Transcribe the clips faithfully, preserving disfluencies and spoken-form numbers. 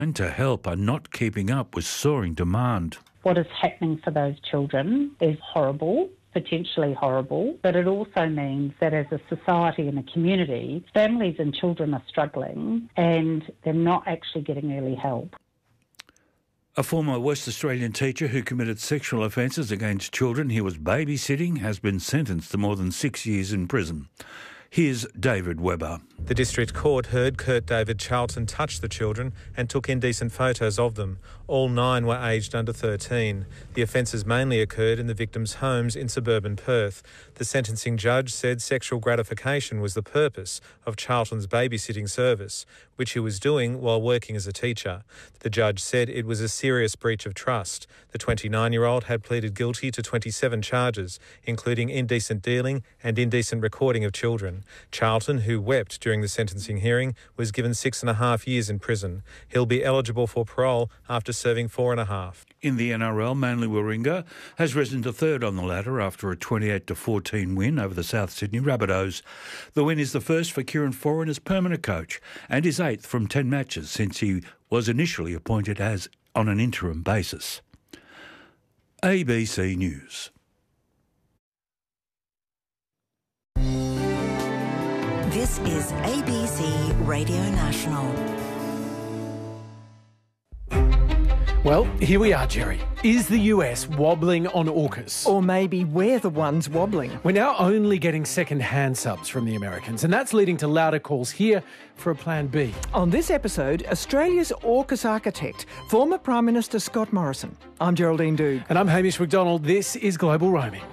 to help are not keeping up with soaring demand. What is happening for those children is horrible, potentially horrible, but it also means that as a society and a community, families and children are struggling and they're not actually getting early help. A former West Australian teacher who committed sexual offences against children he was babysitting has been sentenced to more than six years in prison. Here's David Webber. The District Court heard Kurt David Charlton touch the children and took indecent photos of them. All nine were aged under thirteen. The offences mainly occurred in the victims' homes in suburban Perth. The sentencing judge said sexual gratification was the purpose of Charlton's babysitting service, which he was doing while working as a teacher. The judge said it was a serious breach of trust. The twenty-nine-year-old had pleaded guilty to twenty-seven charges, including indecent dealing and indecent recording of children. Charlton, who wept during the sentencing hearing, was given six and a half years in prison. He'll be eligible for parole after serving four and a half. In the N R L, Manly Warringah has risen to third on the ladder after a twenty-eight to fourteen win over the South Sydney Rabbitohs. The win is the first for Kieran Foran as permanent coach and his eighth from ten matches since he was initially appointed as on an interim basis. A B C News. This is A B C Radio National. Well, here we are, Jerry. Is the U S wobbling on AUKUS? Or maybe we're the ones wobbling. We're now only getting second-hand subs from the Americans, and that's leading to louder calls here for a plan B. On this episode, Australia's AUKUS architect, former Prime Minister Scott Morrison. I'm Geraldine Doogue. And I'm Hamish McDonald. This is Global Roaming.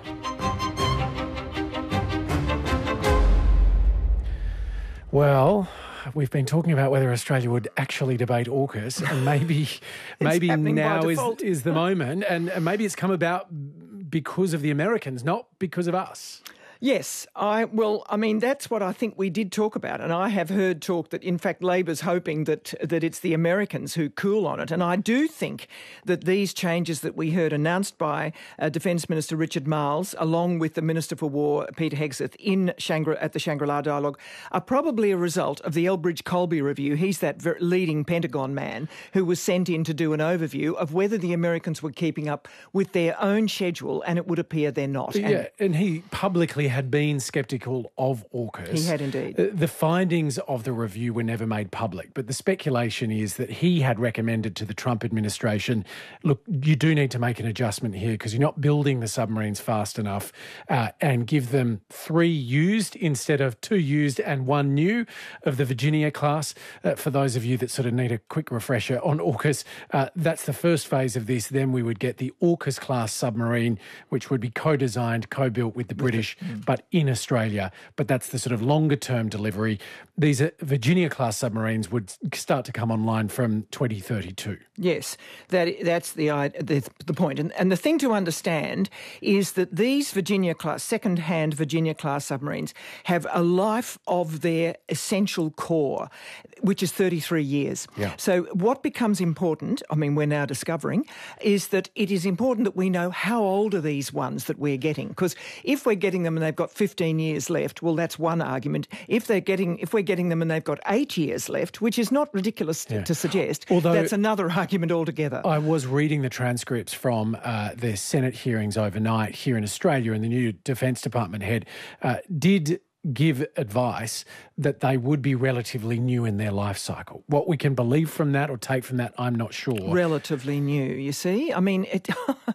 Well, we've been talking about whether Australia would actually debate AUKUS, and maybe maybe now is, is the moment, and, and maybe it's come about because of the Americans, not because of us. Yes, I well, I mean, that's what I think we did talk about, and I have heard talk that, in fact, Labor's hoping that that it's the Americans who cool on it, and I do think that these changes that we heard announced by uh, Defence Minister Richard Marles, along with the Minister for War, Peter Hegseth, in Shangri- at the Shangri-La Dialogue, are probably a result of the Elbridge-Colby review. He's that ver- leading Pentagon man who was sent in to do an overview of whether the Americans were keeping up with their own schedule, and it would appear they're not. Yeah, and, and he publicly had been sceptical of AUKUS. He had indeed. The findings of the review were never made public, but the speculation is that he had recommended to the Trump administration, look, you do need to make an adjustment here because you're not building the submarines fast enough, uh, and give them three used instead of two used and one new of the Virginia class. Uh, for those of you that sort of need a quick refresher on AUKUS, uh, that's the first phase of this. Then we would get the AUKUS class submarine, which would be co-designed, co-built with the British, mm. but in Australia. But that's the sort of longer-term delivery. These Virginia-class submarines would start to come online from twenty thirty-two. Yes, that that's the the, the point. And, and the thing to understand is that these Virginia-class, second-hand Virginia-class submarines have a life of their essential core, which is thirty-three years. Yeah. So what becomes important, I mean, we're now discovering, is that it is important that we know how old are these ones that we're getting. Because if we're getting them and they've got fifteen years left, well, that's one argument. If they're getting, if we're getting them and they've got eight years left, which is not ridiculous yeah. to suggest, although that's another argument altogether. I was reading the transcripts from uh, the Senate hearings overnight here in Australia, and the new Defence Department head uh, did give advice that they would be relatively new in their life cycle. What we can believe from that or take from that, I'm not sure. Relatively new, you see? I mean, it,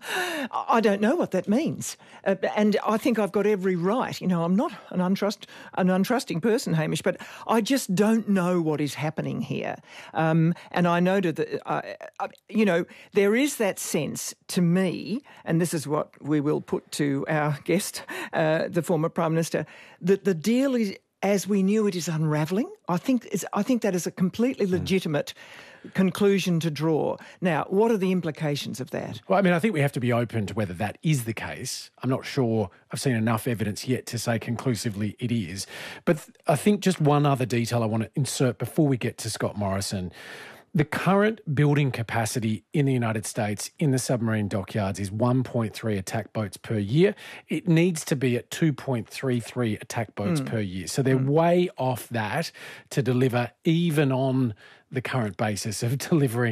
I don't know what that means. Uh, and I think I've got every right. You know, I'm not an, untrust, an untrusting person, Hamish, but I just don't know what is happening here. Um, and I noted that, uh, uh, you know, there is that sense to me, and this is what we will put to our guest, uh, the former Prime Minister, that the deal is, as we knew it, is unravelling. I think is, I think that is a completely legitimate mm. conclusion to draw. Now, what are the implications of that? Well, I mean, I think we have to be open to whether that is the case. I'm not sure I've seen enough evidence yet to say conclusively it is. But th- I think just one other detail I want to insert before we get to Scott Morrison. The current building capacity in the United States in the submarine dockyards is one point three attack boats per year. It needs to be at two point three three attack boats mm. per year. So they're mm. way off that to deliver even on the current basis of delivering